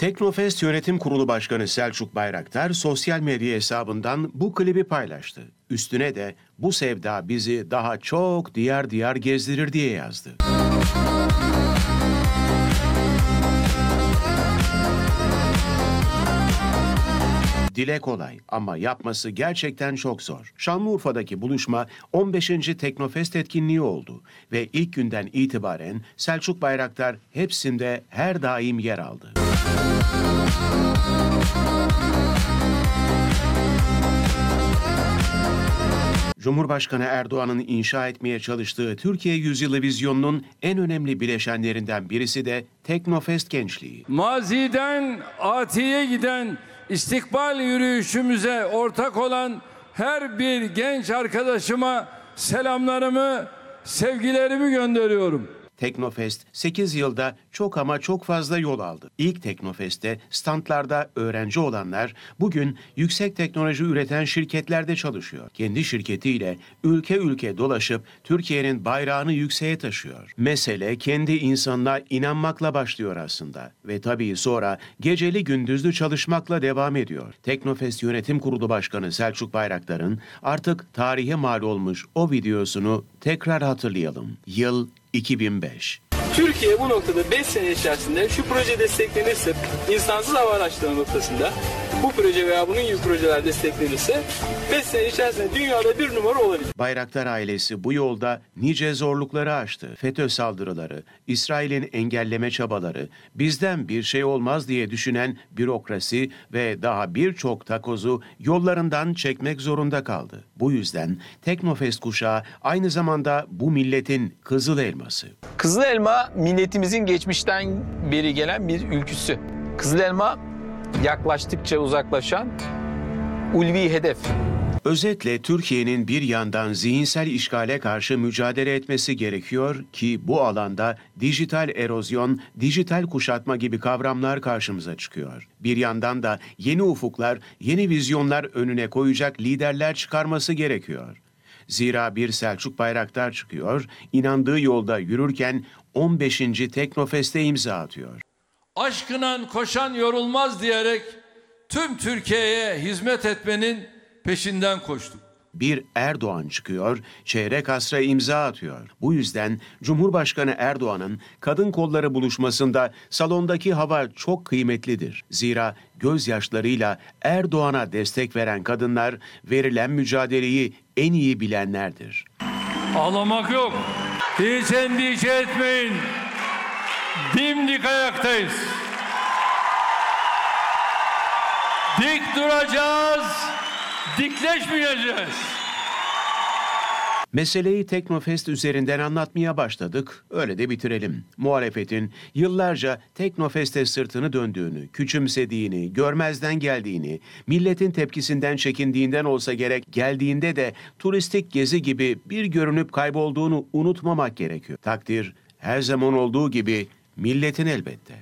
Teknofest Yönetim Kurulu Başkanı Selçuk Bayraktar sosyal medya hesabından bu klibi paylaştı. Üstüne de bu sevda bizi daha çok diyar diyar gezdirir diye yazdı. Dile kolay ama yapması gerçekten çok zor. Şanlıurfa'daki buluşma 15. Teknofest etkinliği oldu ve ilk günden itibaren Selçuk Bayraktar hepsinde her daim yer aldı. Cumhurbaşkanı Erdoğan'ın inşa etmeye çalıştığı Türkiye Yüzyılı vizyonunun en önemli bileşenlerinden birisi de Teknofest gençliği. Maziden atiye giden istikbal yürüyüşümüze ortak olan her bir genç arkadaşıma selamlarımı, sevgilerimi gönderiyorum. Teknofest 8 yılda çok ama çok fazla yol aldı. İlk Teknofest'te standlarda öğrenci olanlar bugün yüksek teknoloji üreten şirketlerde çalışıyor. Kendi şirketiyle ülke ülke dolaşıp Türkiye'nin bayrağını yükseğe taşıyor. Mesele kendi insanına inanmakla başlıyor aslında. Ve tabii sonra geceli gündüzlü çalışmakla devam ediyor. Teknofest Yönetim Kurulu Başkanı Selçuk Bayraktar'ın artık tarihe mal olmuş o videosunu tekrar hatırlayalım. Yıl 2005. Türkiye bu noktada 5 sene içerisinde şu proje desteklenirse, insansız hava araçları noktasında bu proje veya bunun gibi projeler desteklenirse 5 sene içerisinde dünyada bir numara olabilir. Bayraktar ailesi bu yolda nice zorlukları aştı. FETÖ saldırıları, İsrail'in engelleme çabaları, bizden bir şey olmaz diye düşünen bürokrasi ve daha birçok takozu yollarından çekmek zorunda kaldı. Bu yüzden Teknofest kuşağı aynı zamanda bu milletin kızıl elması. Kızıl elma milletimizin geçmişten beri gelen bir ülküsü. Kızıl elma yaklaştıkça uzaklaşan ulvi hedef. Özetle Türkiye'nin bir yandan zihinsel işgale karşı mücadele etmesi gerekiyor ki bu alanda dijital erozyon, dijital kuşatma gibi kavramlar karşımıza çıkıyor. Bir yandan da yeni ufuklar, yeni vizyonlar önüne koyacak liderler çıkarması gerekiyor. Zira bir Selçuk Bayraktar çıkıyor, inandığı yolda yürürken 15. Teknofest'e imza atıyor. Aşkına koşan yorulmaz diyerek tüm Türkiye'ye hizmet etmenin peşinden koştuk. Bir Erdoğan çıkıyor, çeyrek asra imza atıyor. Bu yüzden Cumhurbaşkanı Erdoğan'ın kadın kolları buluşmasında salondaki hava çok kıymetlidir. Zira gözyaşlarıyla Erdoğan'a destek veren kadınlar verilen mücadeleyi en iyi bilenlerdir. Ağlamak yok. Hiç endişe etmeyin. Dimdik ayaktayız. Dik duracağız. Dikleşmeyeceğiz. Meseleyi Teknofest üzerinden anlatmaya başladık, öyle de bitirelim. Muhalefetin yıllarca Teknofest'e sırtını döndüğünü, küçümsediğini, görmezden geldiğini, milletin tepkisinden çekindiğinden olsa gerek geldiğinde de turistik gezi gibi bir görünüp kaybolduğunu unutmamak gerekiyor. Takdir her zaman olduğu gibi milletin elbette.